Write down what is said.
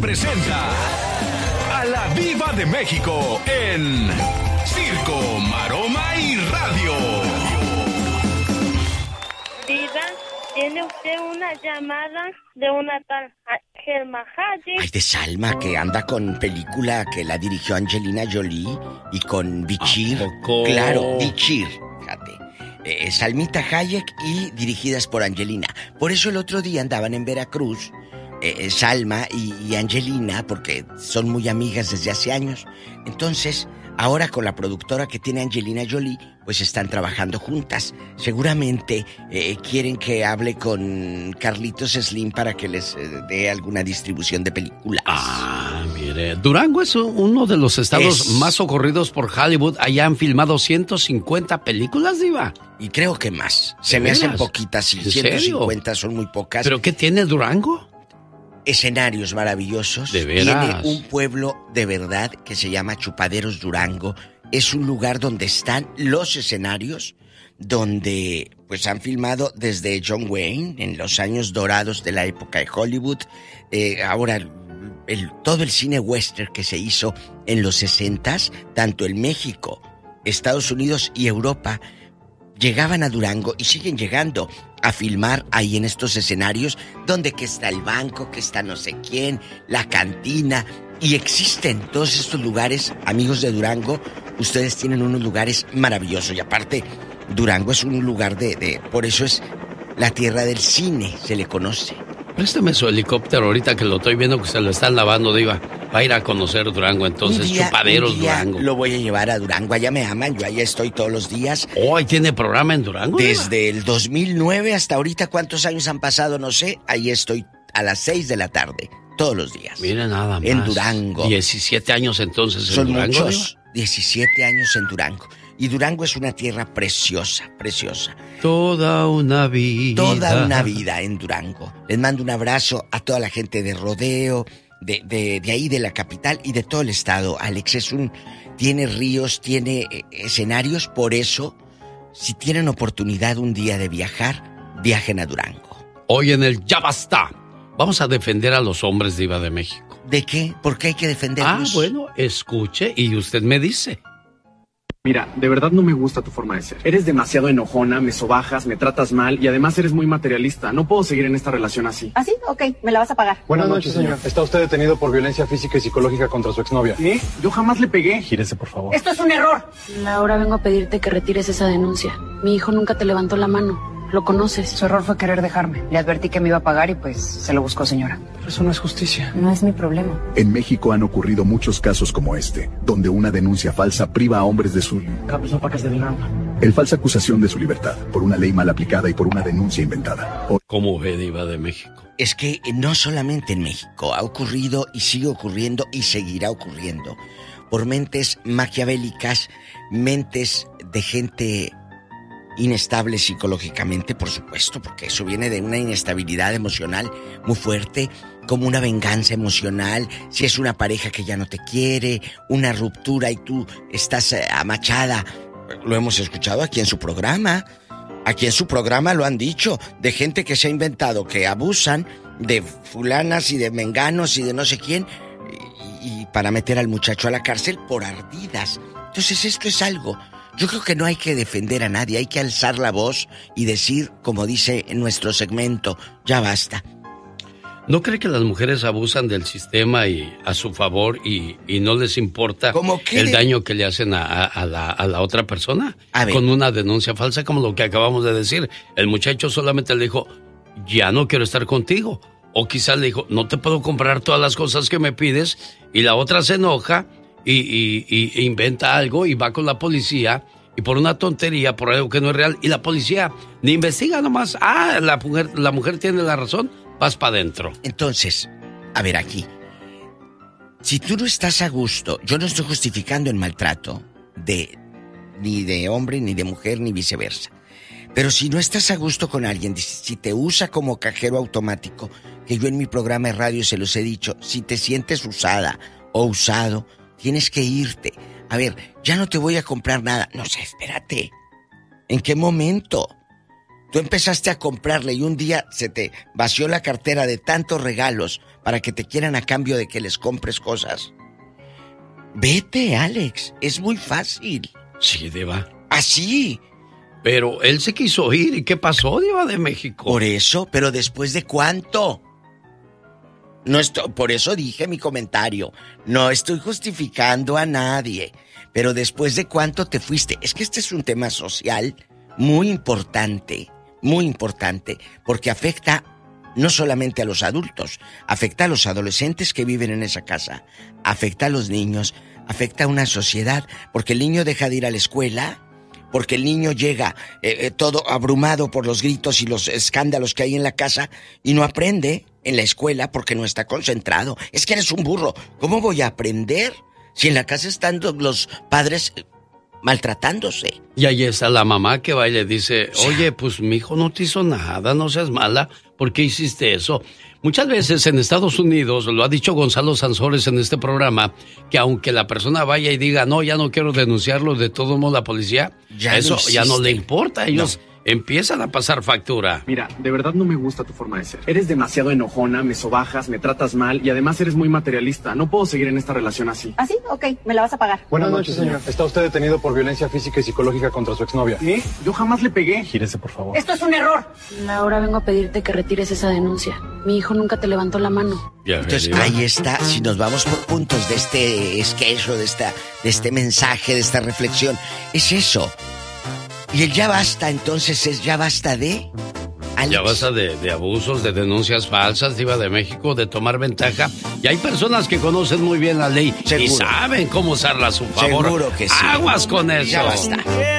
presenta a la Diva de México en Circo, Maroma y Radio. Diva, tiene usted una llamada de una tal Salma Hayek. Ay, de Salma, que anda con película que la dirigió Angelina Jolie y con Bichir. Claro, Bichir, fíjate. Salmita Hayek y dirigidas por Angelina. Por eso el otro día andaban en Veracruz, Salma y Angelina, porque son muy amigas desde hace años. Entonces, ahora con la productora que tiene Angelina Jolie, pues están trabajando juntas. Seguramente quieren que hable con Carlitos Slim para que les dé alguna distribución de películas. Ah, mire, Durango es uno de los estados más socorridos por Hollywood. Allá han filmado 150 películas, Diva. Y creo que más. Se me hacen poquitas y 150 son muy pocas. ¿Pero qué tiene Durango? Escenarios maravillosos. ¿De veras? Tiene un pueblo de verdad que se llama Chupaderos Durango. Es un lugar donde están los escenarios, donde pues han filmado desde John Wayne en los años dorados de la época de Hollywood. Ahora todo el cine western que se hizo en los 60s, tanto en México, Estados Unidos y Europa, llegaban a Durango y siguen llegando a filmar ahí en estos escenarios, donde que está el banco, que está no sé quién, la cantina, y existen todos estos lugares. Amigos de Durango, ustedes tienen unos lugares maravillosos, y aparte Durango es un lugar por eso es la tierra del cine, se le conoce. Préstame su helicóptero ahorita que lo estoy viendo que se lo están lavando, Diva. Va a ir a conocer Durango, entonces, Chupaderos Durango. Lo voy a llevar a Durango, allá me aman, yo allá estoy todos los días. Oh, ¿ahí tiene programa en Durango? Desde el 2009 hasta ahorita, ¿cuántos años han pasado? No sé, ahí estoy a las 6 de la tarde, todos los días. Mira nada más. En Durango. 17 años entonces en Son Durango. Son muchos, ¿Diva? 17 años en Durango. Y Durango es una tierra preciosa, preciosa. Toda una vida. Toda una vida en Durango. Les mando un abrazo a toda la gente de Rodeo, de ahí de la capital y de todo el estado. Alex tiene ríos, tiene escenarios, por eso, si tienen oportunidad un día de viajar, viajen a Durango. Hoy en el Ya Basta, vamos a defender a los hombres, Diva de México. ¿De qué? ¿Por qué hay que defenderlos? Bueno, escuche y usted me dice. Mira, de verdad no me gusta tu forma de ser. Eres demasiado enojona, me sobajas, me tratas mal y además eres muy materialista. No puedo seguir en esta relación así. ¿Ah, sí? Ok, me la vas a pagar. Buenas noches, señor. Está usted detenido por violencia física y psicológica contra su exnovia. ¿Qué? Yo jamás le pegué. Gírese, por favor. ¡Esto es un error! Laura, vengo a pedirte que retires esa denuncia. Mi hijo nunca te levantó la mano. Lo conoces. Su error fue querer dejarme. Le advertí que me iba a pagar y pues se lo buscó, señora. Pero eso no es justicia. No es mi problema. En México han ocurrido muchos casos como este, donde una denuncia falsa priva a hombres de su... El falsa acusación de su libertad, por una ley mal aplicada y por una denuncia inventada. ¿Cómo ve, Diva de México? Es que no solamente en México, ha ocurrido y sigue ocurriendo y seguirá ocurriendo. Por mentes maquiavélicas, mentes de gente inestable psicológicamente, por supuesto, porque eso viene de una inestabilidad emocional muy fuerte, como una venganza emocional, si es una pareja que ya no te quiere, una ruptura y tú estás amachada. Lo hemos escuchado aquí en su programa lo han dicho, de gente que se ha inventado, que abusan de fulanas y de menganos y de no sé quién, y para meter al muchacho a la cárcel por ardidas. Entonces esto es algo... Yo creo que no hay que defender a nadie, hay que alzar la voz y decir, como dice en nuestro segmento, ya basta. ¿No cree que las mujeres abusan del sistema y a su favor y no les importa el daño que le hacen a la otra persona? Con una denuncia falsa como lo que acabamos de decir. El muchacho solamente le dijo, ya no quiero estar contigo. O quizás le dijo, no te puedo comprar todas las cosas que me pides. Y la otra se enoja y inventa algo y va con la policía y por una tontería, por algo que no es real, y la policía ni investiga nomás. La mujer tiene la razón, vas para adentro. Entonces, a ver aquí, si tú no estás a gusto, yo no estoy justificando el maltrato ni de hombre, ni de mujer, ni viceversa, pero si no estás a gusto con alguien, si te usa como cajero automático, que yo en mi programa de radio se los he dicho, si te sientes usada o usado, tienes que irte. A ver, ya no te voy a comprar nada. No sé, espérate. ¿En qué momento? Tú empezaste a comprarle y un día se te vació la cartera de tantos regalos para que te quieran a cambio de que les compres cosas. Vete, Alex, es muy fácil. Sí, Diva. Así. Pero él se quiso ir, ¿y qué pasó, Diva de México? Por eso, pero ¿después de cuánto? Por eso dije mi comentario. No estoy justificando a nadie. Pero ¿después de cuánto te fuiste? Es que este es un tema social muy importante, porque afecta no solamente a los adultos, afecta a los adolescentes que viven en esa casa, afecta a los niños, afecta a una sociedad, porque el niño deja de ir a la escuela, porque el niño llega todo abrumado por los gritos y los escándalos que hay en la casa y no aprende en la escuela porque no está concentrado. Es que eres un burro. ¿Cómo voy a aprender si en la casa están los padres maltratándose? Y ahí está la mamá que va y le dice, oye, pues mi hijo no te hizo nada, no seas mala, ¿por qué hiciste eso? Muchas veces en Estados Unidos, lo ha dicho Gonzalo Sansores en este programa, que aunque la persona vaya y diga, no, ya no quiero denunciarlo, de todo modo la policía, eso ya no le importa, ellos empiezan a pasar factura. Mira, de verdad no me gusta tu forma de ser. Eres demasiado enojona, me sobajas, me tratas mal y además eres muy materialista. No puedo seguir en esta relación así. ¿Ah, sí? Ok, me la vas a pagar. Buenas noches, señor. Está usted detenido por violencia física y psicológica contra su exnovia. ¿Qué? Yo jamás le pegué. Gírese, por favor. ¡Esto es un error! Laura, vengo a pedirte que retires esa denuncia. Mi hijo nunca te levantó la mano. Entonces, ahí está. Si nos vamos por puntos de este sketch o de este mensaje, de esta reflexión, es eso. Y el ya basta, entonces, es ya basta de... Alex. Ya basta de abusos, de denuncias falsas, Diva de México, de tomar ventaja. Y hay personas que conocen muy bien la ley. Seguro. Y saben cómo usarla a su favor. Seguro que sí. Aguas con eso. Ya basta.